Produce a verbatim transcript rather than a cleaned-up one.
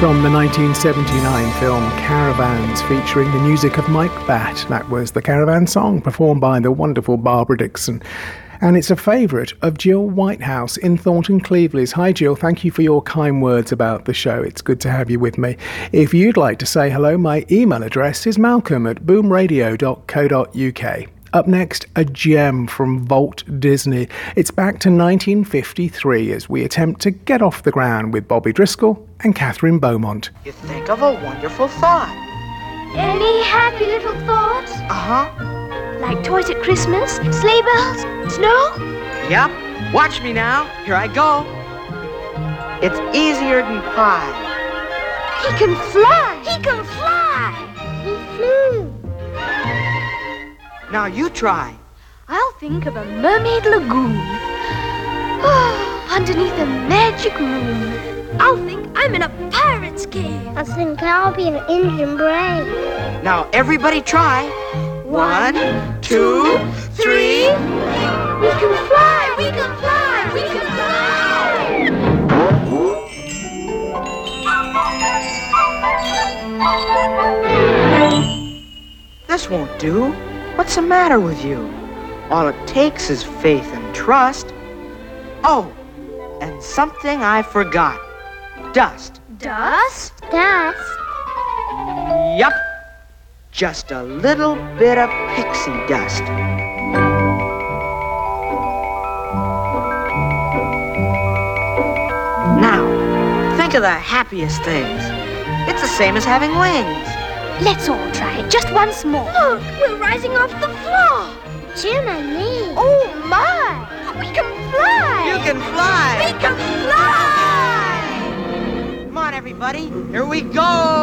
From the nineteen seventy-nine film Caravans, featuring the music of Mike Batt. That was the Caravan song, performed by the wonderful Barbara Dixon. And it's a favourite of Jill Whitehouse in Thornton Cleveleys. Hi Jill, thank you for your kind words about the show. It's good to have you with me. If you'd like to say hello, my email address is malcolm at boomradio dot co dot uk. Up next, a gem from Walt Disney. It's back to nineteen fifty-three as we attempt to get off the ground with Bobby Driscoll and Catherine Beaumont. You think of a wonderful thought. Any happy little thoughts? Uh-huh. Like toys at Christmas, sleigh bells, snow? Yep. Watch me now. Here I go. It's easier than pie. He can fly! He can fly! He flew. Now you try. I'll think of a mermaid lagoon. Underneath a magic room. I'll think I'm in a pirate's cave. I think I'll be an engine brave. Now everybody try. One, two, three. We can fly! We can fly! We can fly! This won't do. What's the matter with you? All it takes is faith and trust. Oh, and something I forgot. Dust. Dust? Dust? Yup. Just a little bit of pixie dust. Now, think of the happiest things. It's the same as having wings. Let's all try it, just once more. Look, we're rising off the floor. Jim and me. Oh, my. We can fly. You can fly. We can fly. Come on, everybody. Here we go.